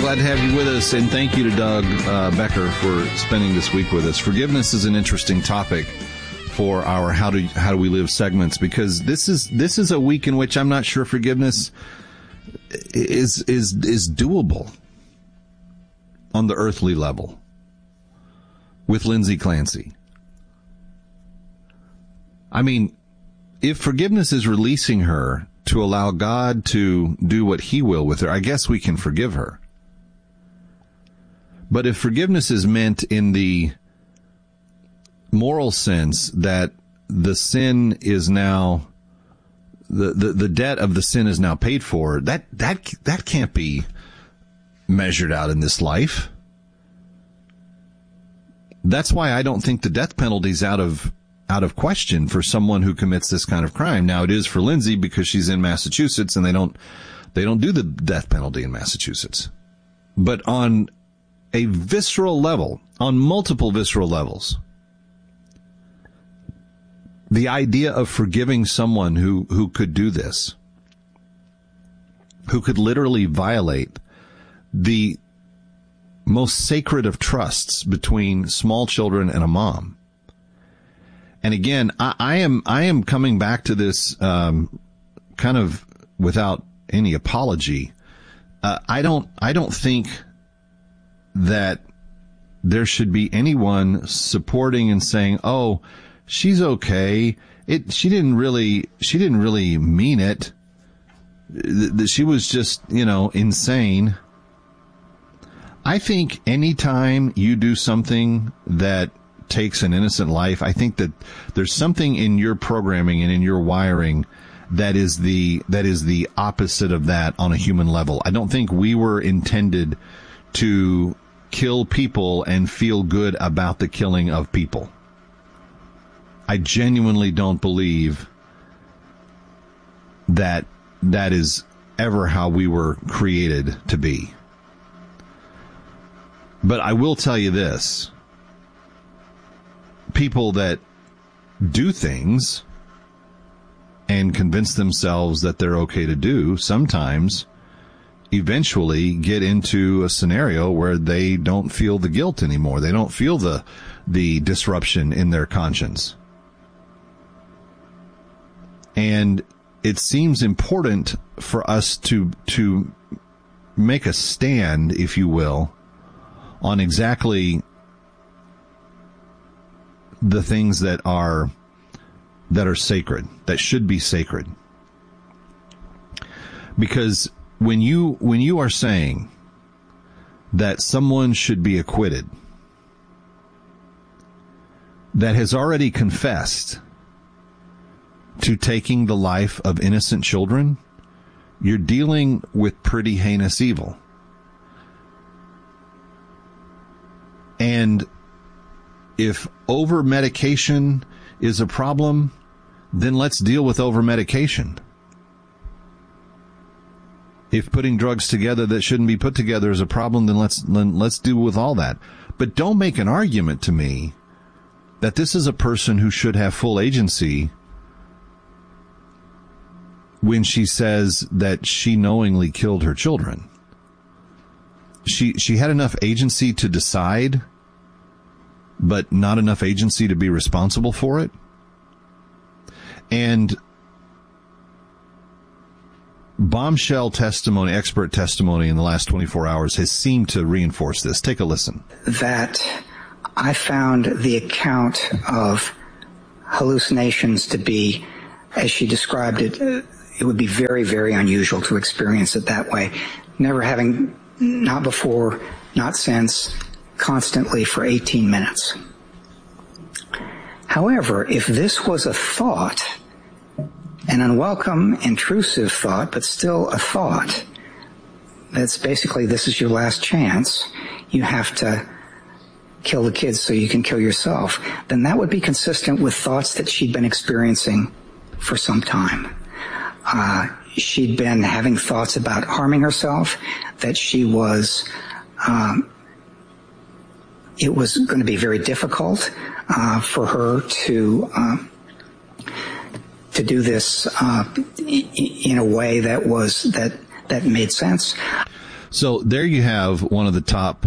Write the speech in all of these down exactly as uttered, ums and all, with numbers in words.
Glad to have you with us, and thank you to Doug uh, Becker for spending this week with us. Forgiveness is an interesting topic for our How Do How Do We Live segments, because this is this is a week in which I'm not sure forgiveness is is is doable on the earthly level with Lindsay Clancy. I mean, if forgiveness is releasing her to allow God to do what he will with her, I guess we can forgive her. But if forgiveness is meant in the moral sense that the sin is now, the, the, the debt of the sin is now paid for, that, that, that can't be measured out in this life. That's why I don't think the death penalty is out of out of question for someone who commits this kind of crime. Now, it is for Lindsay because she's in Massachusetts, and they don't they don't do the death penalty in Massachusetts. But on a visceral level, on multiple visceral levels, the idea of forgiving someone who, who could do this, who could literally violate the most sacred of trusts between small children and a mom. And again, I, I am I am coming back to this um, kind of without any apology. Uh, I don't I don't think that there should be anyone supporting and saying, "Oh, she's okay. It she didn't really she didn't really mean it. She was just, you know, insane." I think anytime you do something that takes an innocent life, I think that there's something in your programming and in your wiring that is the that is the opposite of that on a human level. I don't think we were intended to kill people and feel good about the killing of people. I genuinely don't believe that that is ever how we were created to be. But I will tell you this. People that do things and convince themselves that they're okay to do sometimes eventually get into a scenario where they don't feel the guilt anymore. They don't feel the the disruption in their conscience. And it seems important for us to to make a stand, if you will, on exactly the things that are that are sacred, that should be sacred. Because when you when you are saying that someone should be acquitted that has already confessed to taking the life of innocent children, you're dealing with pretty heinous evil. And if over-medication is a problem, then let's deal with over-medication. If putting drugs together that shouldn't be put together is a problem, then let's then let's deal with all that. But don't make an argument to me that this is a person who should have full agency when she says that she knowingly killed her children. She she had enough agency to decide, but not enough agency to be responsible for it. And bombshell testimony, expert testimony in the last twenty-four hours has seemed to reinforce this. Take a listen. That I found the account of hallucinations to be, as she described it, it would be very, very unusual to experience it that way. Never having, not before, not since, constantly for eighteen minutes. However, if this was a thought, an unwelcome, intrusive thought, but still a thought, that's basically, this is your last chance, you have to kill the kids so you can kill yourself, then that would be consistent with thoughts that she'd been experiencing for some time. Uh, she'd been having thoughts about harming herself, that she was, um, it was going to be very difficult uh, for her to uh, to do this uh, in a way that was that that made sense. So there you have one of the top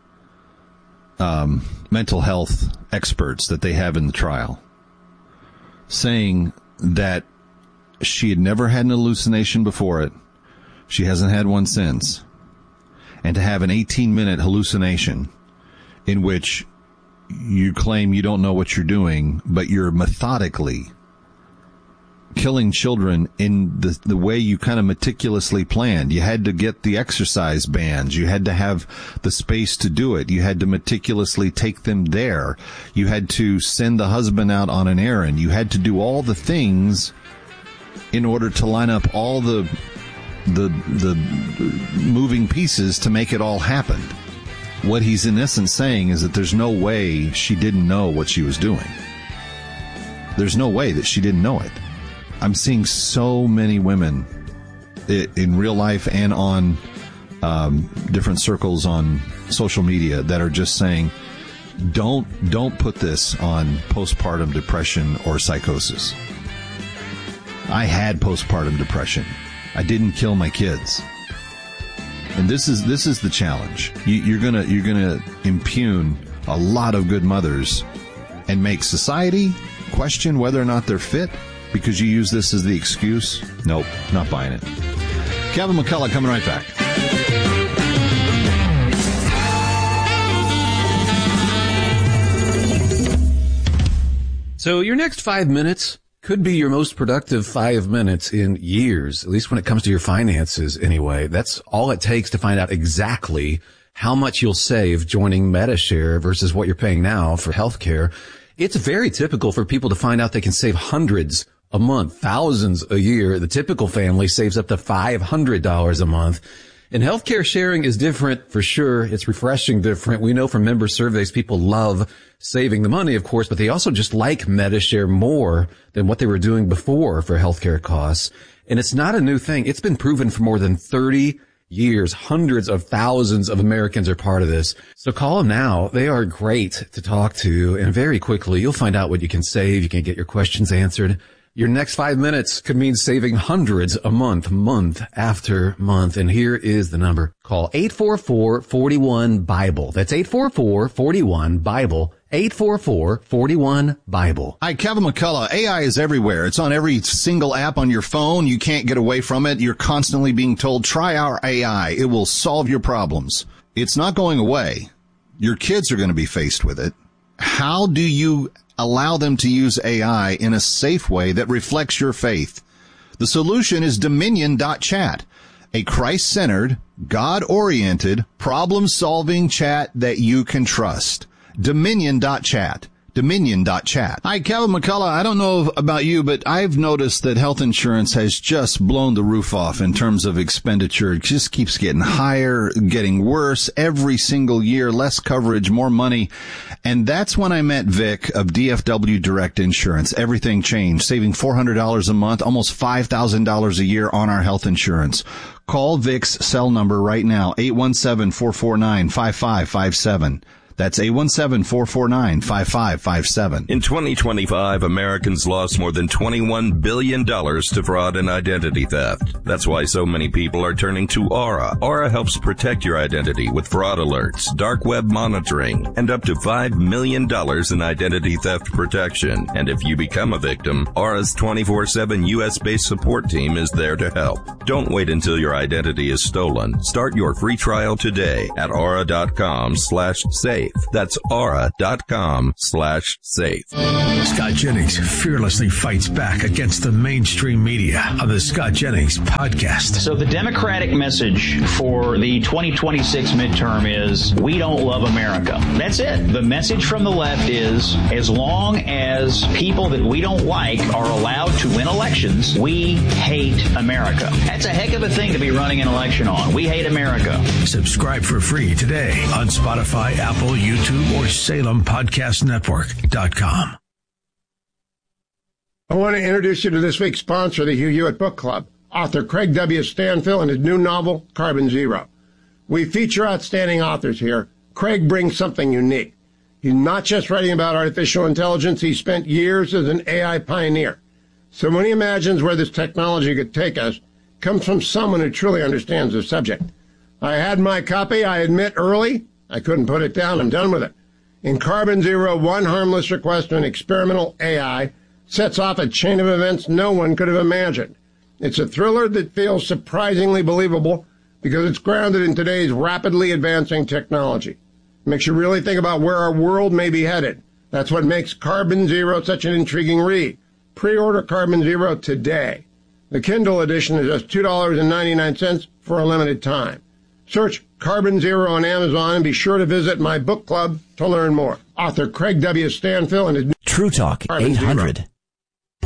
um, mental health experts that they have in the trial saying that she had never had an hallucination before it. She hasn't had one since. And to have an eighteen-minute hallucination in which you claim you don't know what you're doing, but you're methodically killing children in the the way you kind of meticulously planned. You had to get the exercise bands. You had to have the space to do it. You had to meticulously take them there. You had to send the husband out on an errand. You had to do all the things in order to line up all the the the moving pieces to make it all happen. What he's in essence saying is that there's no way she didn't know what she was doing. There's no way that she didn't know it. I'm seeing so many women in real life and on um, different circles on social media that are just saying, don't don't put this on postpartum depression or psychosis. I had postpartum depression. I didn't kill my kids. And this is this is the challenge. You, you're gonna you're gonna impugn a lot of good mothers and make society question whether or not they're fit because you use this as the excuse. Nope, not buying it. Kevin McCullough coming right back. So your next five minutes could be your most productive five minutes in years, at least when it comes to your finances anyway. That's all it takes to find out exactly how much you'll save joining Medi-Share versus what you're paying now for healthcare. It's very typical for people to find out they can save hundreds a month, thousands a year. The typical family saves up to five hundred dollars a month. And healthcare sharing is different for sure. It's refreshing different. We know from member surveys people love saving the money, of course, but they also just like Medi-Share more than what they were doing before for healthcare costs. And it's not a new thing. It's been proven for more than thirty years. Hundreds of thousands of Americans are part of this. So call them now. They are great to talk to. And very quickly, you'll find out what you can save. You can get your questions answered. Your next five minutes could mean saving hundreds a month, month after month. And here is the number. Call eight four four, four one, BIBLE. That's eight four four, four one, BIBLE. eight four four, four one, BIBLE. Hi, Kevin McCullough. A I is everywhere. It's on every single app on your phone. You can't get away from it. You're constantly being told, try our A I. It will solve your problems. It's not going away. Your kids are going to be faced with it. How do you allow them to use A I in a safe way that reflects your faith? The solution is Dominion dot chat, a Christ-centered, God-oriented, problem-solving chat that you can trust. Dominion dot chat. Dominion dot chat. Hi, Kevin McCullough. I don't know about you, but I've noticed that health insurance has just blown the roof off in terms of expenditure. It just keeps getting higher, getting worse every single year, less coverage, more money. And that's when I met Vic of D F W Direct Insurance. Everything changed, saving four hundred dollars a month, almost five thousand dollars a year on our health insurance. Call Vic's cell number right now, eight one seven, four four nine, five five five seven. That's eight one seven, four four nine, five five five seven. In twenty twenty-five, Americans lost more than twenty-one billion dollars to fraud and identity theft. That's why so many people are turning to Aura. Aura helps protect your identity with fraud alerts, dark web monitoring, and up to five million dollars in identity theft protection. And if you become a victim, Aura's twenty-four seven U S-based support team is there to help. Don't wait until your identity is stolen. Start your free trial today at aura.com slash safe. That's aura.com slash safe. Scott Jennings fearlessly fights back against the mainstream media on the Scott Jennings podcast. So the Democratic message for the twenty twenty-six midterm is, we don't love America. That's it. The message from the left is, as long as people that we don't like are allowed to win elections, we hate America. That's a heck of a thing to be running an election on. We hate America. Subscribe for free today on Spotify, Apple, YouTube, or Salem Podcast Network dot com. I want to introduce you to this week's sponsor, the Hugh Hewitt Book Club, author Craig W. Stanfill and his new novel, Carbon Zero. We feature outstanding authors here. Craig brings something unique. He's not just writing about artificial intelligence. He spent years as an A I pioneer. So when he imagines where this technology could take us, it comes from someone who truly understands the subject. I had my copy, I admit, early. I couldn't put it down. I'm done with it. In Carbon Zero, one harmless request to an experimental A I sets off a chain of events no one could have imagined. It's a thriller that feels surprisingly believable because it's grounded in today's rapidly advancing technology. It makes you really think about where our world may be headed. That's what makes Carbon Zero such an intriguing read. Pre-order Carbon Zero today. The Kindle edition is just two dollars and ninety-nine cents for a limited time. Search Carbon Zero on Amazon and be sure to visit my book club to learn more. Author Craig W. Stanfill and his True Talk eight hundred.